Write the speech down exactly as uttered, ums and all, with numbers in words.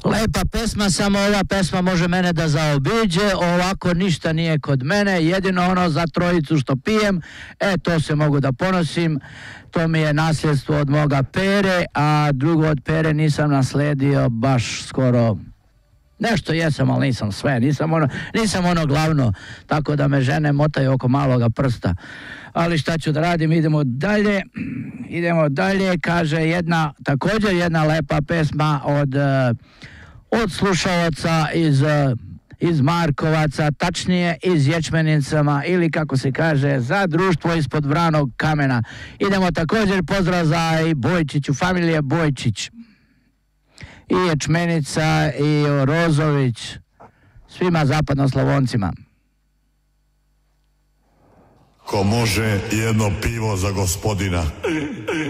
Lepa pesma, samo ova pesma može mene da zaobiđe, ovako ništa nije kod mene, jedino ono za trojicu što pijem, e to se mogu da ponosim, to mi je nasljedstvo od moga Pere, a drugo od Pere nisam nasledio baš skoro, nešto jesam, ali nisam sve, nisam ono, nisam ono glavno, tako da me žene motaju oko maloga prsta. Ali šta ću da radim, idemo dalje, idemo dalje, kaže jedna, također jedna lepa pesma od, od slušalaca iz, iz Markovaca, tačnije iz Ječmenicama ili kako se kaže, za društvo ispod Vranog kamena. Idemo također, pozdrav za i Bojčiću, familije Bojčić. I Ječmenica i Rozović, svima zapadnoslovoncima. Ko može jedno pivo za gospodina?